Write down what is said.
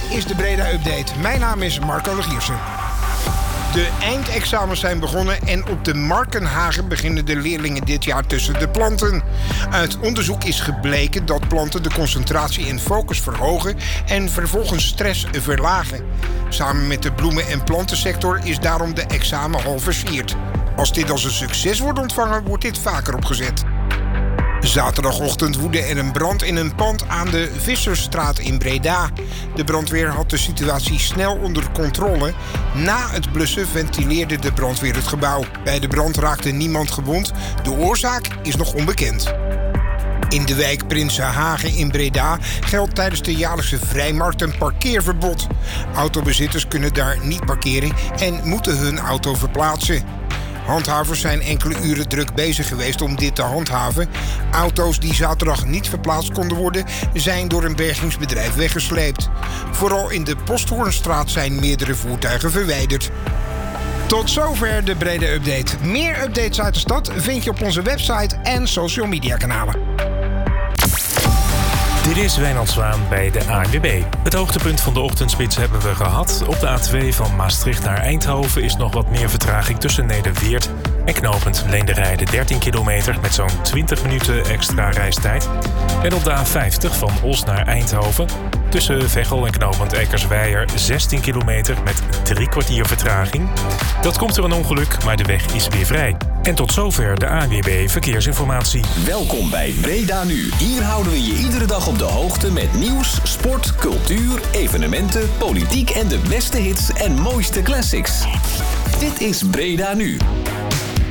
is de Breda Update. Mijn naam is Marco Legiersen. De eindexamens zijn begonnen en op de Markenhagen beginnen de leerlingen dit jaar tussen de planten. Uit onderzoek is gebleken dat planten de concentratie en focus verhogen en vervolgens stress verlagen. Samen met de bloemen- en plantensector is daarom de examenhal versierd. Als dit als een succes wordt ontvangen, wordt dit vaker opgezet. Zaterdagochtend woedde er een brand in een pand aan de Vissersstraat in Breda. De brandweer had de situatie snel onder controle. Na het blussen ventileerde de brandweer het gebouw. Bij de brand raakte niemand gewond. De oorzaak is nog onbekend. In de wijk Prinsenhagen in Breda geldt tijdens de jaarlijkse vrijmarkt een parkeerverbod. Autobezitters kunnen daar niet parkeren en moeten hun auto verplaatsen. Handhavers zijn enkele uren druk bezig geweest om dit te handhaven. Auto's die zaterdag niet verplaatst konden worden, zijn door een bergingsbedrijf weggesleept. Vooral in de Posthoornstraat zijn meerdere voertuigen verwijderd. Tot zover de Breda Update. Meer updates uit de stad vind je op onze website en social media kanalen. Dit is Wijnand Zwaan bij de ANWB. Het hoogtepunt van de ochtendspits hebben we gehad. Op de A2 van Maastricht naar Eindhoven is nog wat meer vertraging tussen Nederweert en knooppunt Leenderijde 13 kilometer met zo'n 20 minuten extra reistijd. En op de A50 van Os naar Eindhoven tussen Veghel en knooppunt Eckersweijer 16 kilometer met 3 kwartier vertraging. Dat komt door een ongeluk, maar de weg is weer vrij. En tot zover de ANWB Verkeersinformatie. Welkom bij Breda Nu. Hier houden we je iedere dag op de hoogte met nieuws, sport, cultuur, evenementen, politiek en de beste hits en mooiste classics. Dit is Breda Nu.